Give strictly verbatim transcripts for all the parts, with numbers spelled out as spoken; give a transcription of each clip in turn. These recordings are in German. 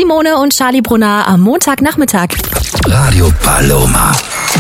Simone und Charlie Brunner am Montagnachmittag. Radio Paloma.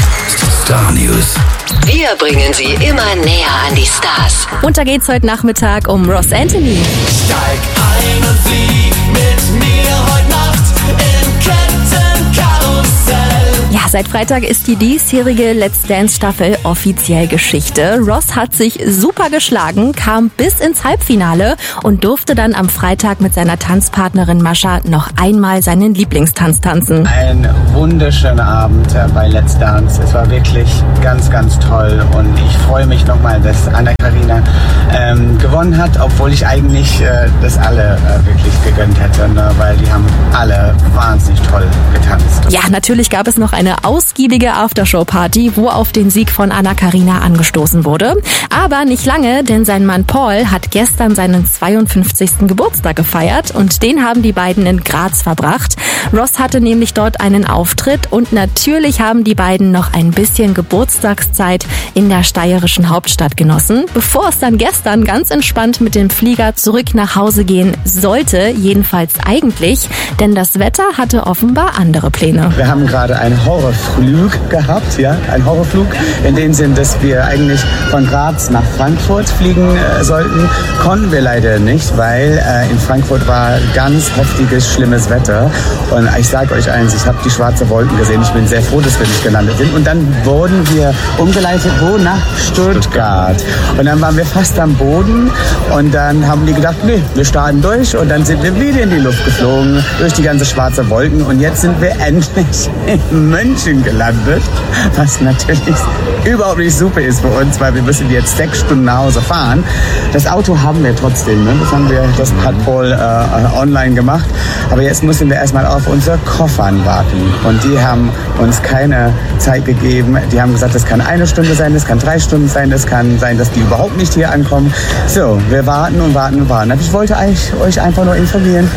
Star News. Wir bringen sie immer näher an die Stars. Und da geht's heute Nachmittag um Ross Anthony. Steig ein und flieg mit mir heute Nacht im Kettenkarussell. Ja, seit Freitag ist die diesjährige Let's Dance Staffel offiziell Geschichte. Ross hat sich super geschlagen, kam bis ins Halbfinale und durfte dann am Freitag mit seiner Tanzpartnerin Mascha noch einmal seinen Lieblingstanz tanzen. Ein wunderschöner Abend bei Let's Dance. Es war wirklich ganz, ganz toll und ich freue mich nochmal, dass Anna-Karina ähm, gewonnen hat, obwohl ich eigentlich äh, das alle äh, wirklich gegönnt hätte, ne? Weil die haben alle wahnsinnig toll getanzt. Ja, natürlich gab es noch eine ausgiebige Aftershow-Party, wo auf den Sieg von Anna-Karina angestoßen wurde. Aber nicht lange, denn sein Mann Paul hat gestern seinen zweiundfünfzigsten Geburtstag gefeiert und den haben die beiden in Graz verbracht. Ross hatte nämlich dort einen Auftritt und natürlich haben die beiden noch ein bisschen Geburtstagszeit in der steirischen Hauptstadt genossen, bevor es dann gestern ganz entspannt mit dem Flieger zurück nach Hause gehen sollte, jedenfalls eigentlich, denn das Wetter hatte offenbar andere Pläne. Wir haben gerade einen Horrorflug gehabt, ja, ein Horrorflug, in dem Sinn, dass wir eigentlich von Graz nach Frankfurt fliegen äh, sollten, konnten wir leider nicht, weil äh, in Frankfurt war ganz heftiges, schlimmes Wetter und ich sage euch eins, ich habe die schwarzen Wolken gesehen, ich bin sehr froh, dass wir nicht gelandet sind und dann wurden wir umgeleitet, wo? Nach Stuttgart und dann waren wir fast am Boden und dann haben die gedacht, nee, wir starten durch und dann sind wir wieder in die Luft geflogen, durch die ganze schwarze Wolken und jetzt sind wir endlich in München gelandet, was natürlich überhaupt nicht super ist für uns, weil wir müssen jetzt sechs Stunden nach Hause fahren. Das Auto haben wir trotzdem, ne? Das haben wir, das hat Paul äh, online gemacht, aber jetzt müssen wir erstmal auf unsere Koffern warten und die haben uns keine Zeit gegeben. Die haben gesagt, das kann eine Stunde sein, das kann drei Stunden sein, das kann sein, dass die überhaupt nicht hier ankommen. So, wir warten und warten und warten. Ich wollte eigentlich, euch einfach nur informieren.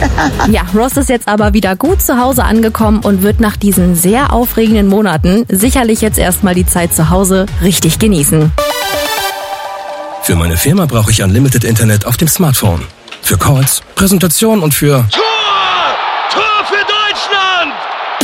Ja, Ross ist jetzt aber wieder gut zu Hause angekommen und wird nach diesen sehr aufregenden Monaten sicherlich jetzt erstmal die Zeit zu Hause richtig genießen. Für meine Firma brauche ich Unlimited Internet auf dem Smartphone. Für Calls, Präsentationen und für... Tor! Tor für Deutschland!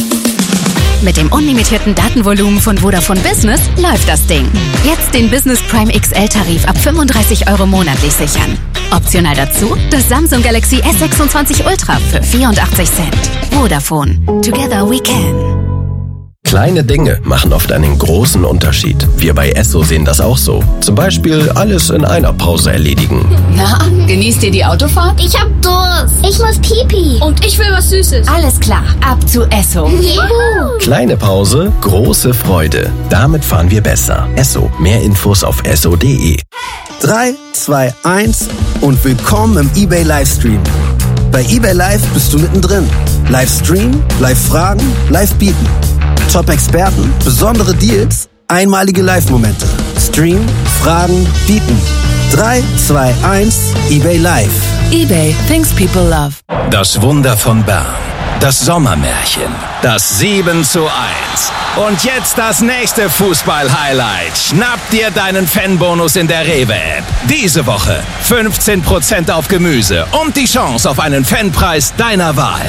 Mit dem unlimitierten Datenvolumen von Vodafone Business läuft das Ding. Jetzt den Business Prime X L-Tarif ab fünfunddreißig Euro monatlich sichern. Optional dazu das Samsung Galaxy S sechsundzwanzig Ultra für vierundachtzig Cent. Vodafone. Together we can. Kleine Dinge machen oft einen großen Unterschied. Wir bei Esso sehen das auch so. Zum Beispiel alles in einer Pause erledigen. Na, genießt ihr die Autofahrt? Ich hab Durst. Ich muss Pipi. Und ich will was Süßes. Alles klar, ab zu Esso. Juhu. Kleine Pause, große Freude. Damit fahren wir besser. Esso. Mehr Infos auf esso punkt de. drei, zwei, eins und willkommen im eBay Livestream. Bei eBay Live bist du mittendrin. Livestream, Live-Fragen, Live-Bieten. Top-Experten, besondere Deals, einmalige Live-Momente. Stream, Fragen, Bieten. drei, zwei, eins, eBay Live. eBay, things people love. Das Wunder von Bern. Das Sommermärchen. Das sieben zu eins. Und jetzt das nächste Fußball-Highlight. Schnapp dir deinen Fanbonus in der Rewe-App. Diese Woche fünfzehn Prozent auf Gemüse und die Chance auf einen Fanpreis deiner Wahl.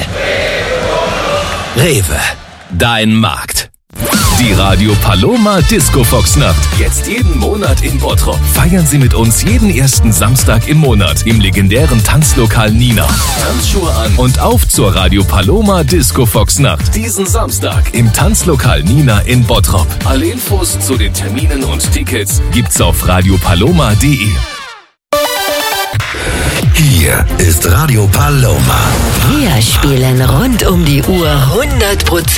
Rewe. Dein Markt. Die Radio Paloma Disco Fox Nacht. Jetzt jeden Monat in Bottrop. Feiern Sie mit uns jeden ersten Samstag im Monat im legendären Tanzlokal Nina. Tanzschuhe an und auf zur Radio Paloma Disco Fox Nacht. Diesen Samstag im Tanzlokal Nina in Bottrop. Alle Infos zu den Terminen und Tickets gibt's auf radiopaloma punkt de. Hier ist Radio Paloma. Wir spielen rund um die Uhr hundert Prozent